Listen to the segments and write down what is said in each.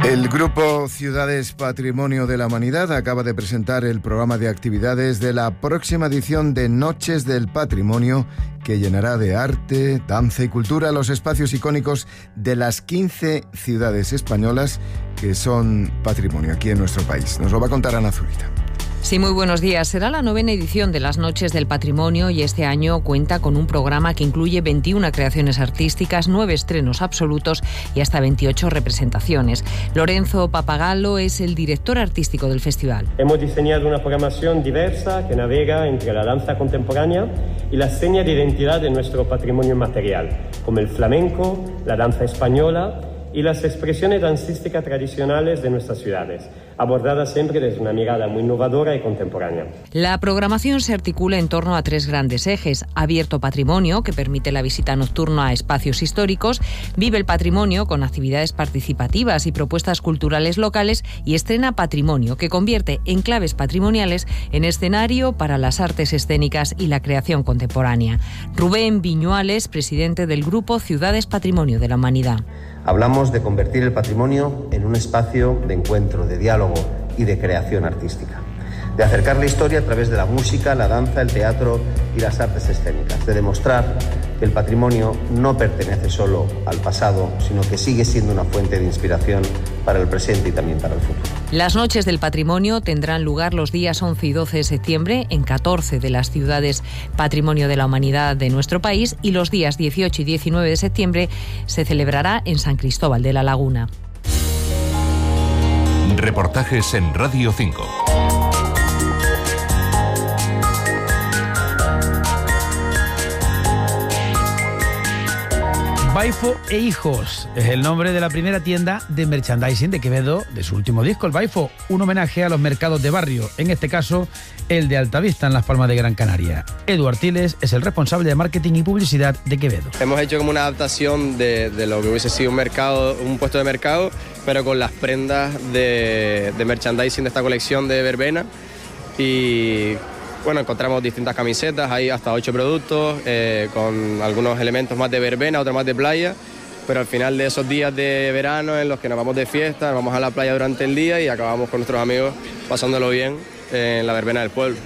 El Grupo Ciudades Patrimonio de la Humanidad acaba de presentar el programa de actividades de la próxima edición de Noches del Patrimonio, que llenará de arte, danza y cultura los espacios icónicos de las 15 ciudades españolas que son patrimonio aquí en nuestro país. Nos lo va a contar Ana Zurita. Sí, muy buenos días. Será la 9ª edición de las Noches del Patrimonio y este año cuenta con un programa que incluye 21 creaciones artísticas, 9 estrenos absolutos y hasta 28 representaciones. Lorenzo Papagallo es el director artístico del festival. Hemos diseñado una programación diversa que navega entre la danza contemporánea y las señas de identidad de nuestro patrimonio inmaterial, como el flamenco, la danza española y las expresiones dancísticas tradicionales de nuestras ciudades, abordadas siempre desde una mirada muy innovadora y contemporánea. La programación se articula en torno a 3 grandes ejes: Abierto Patrimonio, que permite la visita nocturna a espacios históricos; Vive el Patrimonio, con actividades participativas y propuestas culturales locales; y Estrena Patrimonio, que convierte enclaves patrimoniales en escenario para las artes escénicas y la creación contemporánea. Rubén Viñuales, presidente del Grupo Ciudades Patrimonio de la Humanidad. Hablamos de convertir el patrimonio en un espacio de encuentro, de diálogo y de creación artística, de acercar la historia a través de la música, la danza, el teatro y las artes escénicas, de demostrar que el patrimonio no pertenece solo al pasado, sino que sigue siendo una fuente de inspiración para el presente y también para el futuro. Las Noches del Patrimonio tendrán lugar los días 11 y 12 de septiembre en 14 de las ciudades Patrimonio de la Humanidad de nuestro país, y los días 18 y 19 de septiembre se celebrará en San Cristóbal de la Laguna. Reportajes en Radio 5. Baifo e Hijos es el nombre de la primera tienda de merchandising de Quevedo de su último disco, El Baifo, un homenaje a los mercados de barrio, en este caso el de Altavista en Las Palmas de Gran Canaria. Edu Artiles es el responsable de marketing y publicidad de Quevedo. Hemos hecho como una adaptación de lo que hubiese sido un puesto de mercado, pero con las prendas de merchandising de esta colección de verbena. Y bueno, encontramos distintas camisetas, hay hasta 8 productos, con algunos elementos más de verbena, otros más de playa, pero al final de esos días de verano en los que nos vamos de fiesta, nos vamos a la playa durante el día y acabamos con nuestros amigos pasándolo bien en la verbena del pueblo.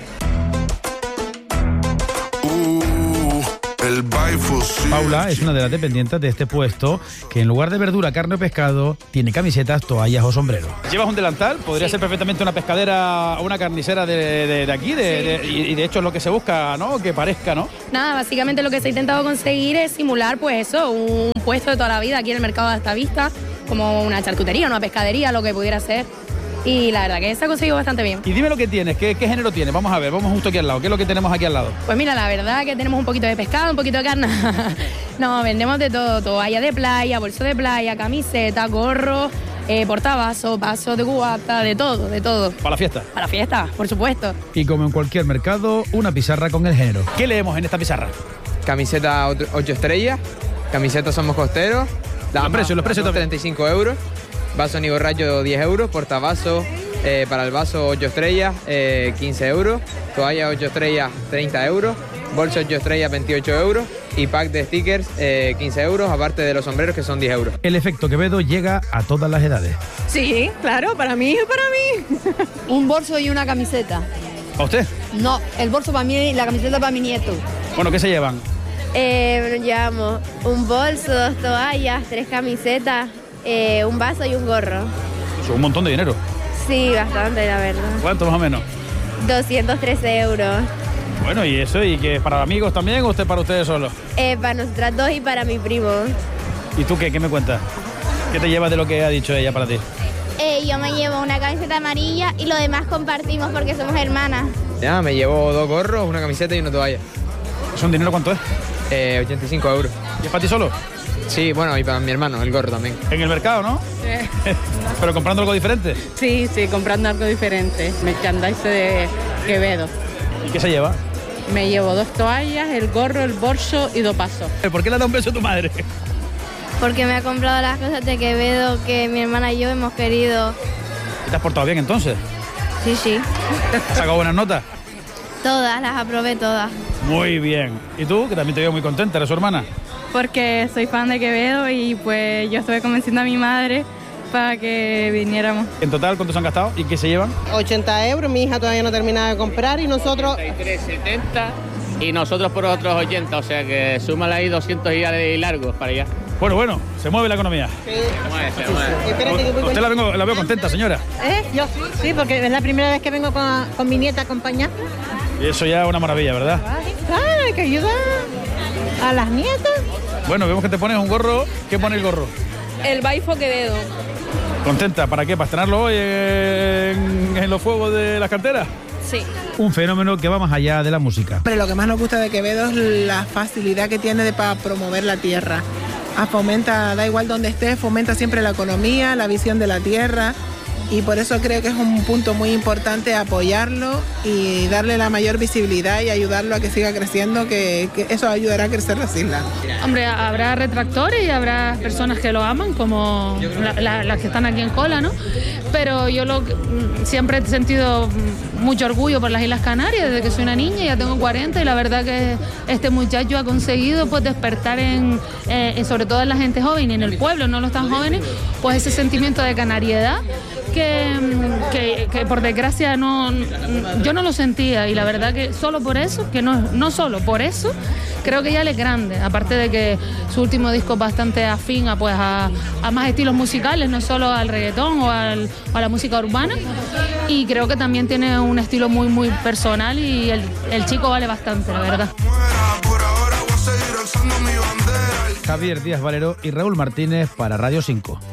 Paula es una de las dependientes de este puesto que en lugar de verdura, carne o pescado tiene camisetas, toallas o sombreros. ¿Llevas un delantal? Podría ser perfectamente una pescadera o una carnicera de aquí, y de hecho es lo que se busca, ¿no? Que parezca, ¿no? Nada, básicamente lo que se ha intentado conseguir es simular, pues eso, un puesto de toda la vida aquí en el mercado de Altavista, como una charcutería, una pescadería, lo que pudiera ser. Y la verdad que se ha conseguido bastante bien. Y dime lo que tienes, ¿qué género tienes? Vamos a ver, vamos justo aquí al lado. ¿Qué es lo que tenemos aquí al lado? Pues mira, la verdad que tenemos un poquito de pescado, un poquito de carne. No, vendemos de todo, toalla de playa, bolso de playa, camiseta, gorro, portavasos, vasos de cubata, de todo, de todo. ¿Para la fiesta? Para la fiesta, por supuesto. Y como en cualquier mercado, una pizarra con el género. ¿Qué leemos en esta pizarra? Camiseta 8 estrellas, camiseta Somos Costeros. Los precios 35 euros. Vaso ni borracho 10 euros, portavasos para el vaso 8 estrellas 15 euros, toalla 8 estrellas 30 euros, bolso 8 estrellas 28 euros y pack de stickers 15 euros, aparte de los sombreros que son 10 euros. El efecto Quevedo llega a todas las edades. Sí, claro, para mí. Un bolso y una camiseta. ¿A usted? No, el bolso para mí y la camiseta para mi nieto. Bueno, ¿qué se llevan? Llevamos un bolso, 2 toallas, 3 camisetas, un vaso y un gorro. Es un montón de dinero. Sí, bastante, la verdad. ¿Cuánto más o menos? 213 euros. Bueno, ¿y eso? ¿Y que para amigos también o usted para ustedes solo? Para nosotras dos y para mi primo. ¿Y tú qué me cuentas? ¿Qué te llevas de lo que ha dicho ella para ti? Yo me llevo una camiseta amarilla y lo demás compartimos porque somos hermanas. Ya, me llevo 2 gorros, una camiseta y una toalla. ¿Eso en dinero cuánto es? 85 euros. ¿Y es para ti solo? Sí, bueno, y para mi hermano, el gorro también. ¿En el mercado, no? Sí. ¿Pero comprando algo diferente? Sí, comprando algo diferente. Merchandise de Quevedo. ¿Y qué se lleva? Me llevo 2 toallas, el gorro, el bolso y 2 vasos. ¿Por qué le da un beso a tu madre? Porque me ha comprado las cosas de Quevedo que mi hermana y yo hemos querido. ¿Y te has portado bien entonces? Sí. ¿Has sacado buenas notas? Todas, las aprobé todas. Muy bien. ¿Y tú? Que también te veo muy contenta, ¿eres su hermana? Porque soy fan de Quevedo y pues yo estuve convenciendo a mi madre para que viniéramos. En total, ¿cuántos han gastado y qué se llevan? 80 euros, mi hija todavía no termina de comprar y nosotros... 73,70 y nosotros por otros 80, o sea que súmale ahí 200 y largos para allá. Bueno, se mueve la economía. Sí. Se mueve. Usted la veo contenta, señora. Yo sí, porque es la primera vez que vengo con mi nieta a acompañar. Y eso ya es una maravilla, ¿verdad? Claro, hay que ayudar a las nietas. Bueno, vemos que te pones un gorro. ¿Qué pone el gorro? El Baifo Quevedo. ¿Contenta? ¿Para qué? ¿Para estrenarlo hoy en los fuegos de las canteras? Sí. Un fenómeno que va más allá de la música. Pero lo que más nos gusta de Quevedo es la facilidad que tiene para promover la tierra. Fomenta, da igual donde esté, fomenta siempre la economía, la visión de la tierra, y por eso creo que es un punto muy importante apoyarlo y darle la mayor visibilidad y ayudarlo a que siga creciendo, que eso ayudará a crecer las islas. Hombre, habrá retractores y habrá personas que lo aman, como las que están aquí en cola, ¿no? Pero yo siempre he sentido mucho orgullo por las Islas Canarias, desde que soy una niña, ya tengo 40, y la verdad que este muchacho ha conseguido pues despertar sobre todo en la gente joven y en el pueblo, no los tan jóvenes, pues ese sentimiento de canariedad que por desgracia yo no lo sentía, y la verdad que solo por eso, que no solo por eso, creo que ya él es grande, aparte de que su último disco es bastante afín a más estilos musicales, no solo al reggaetón o a la música urbana, y creo que también tiene un estilo muy muy personal, y el chico vale bastante, la verdad. Javier Díaz Valero y Raúl Martínez para Radio 5.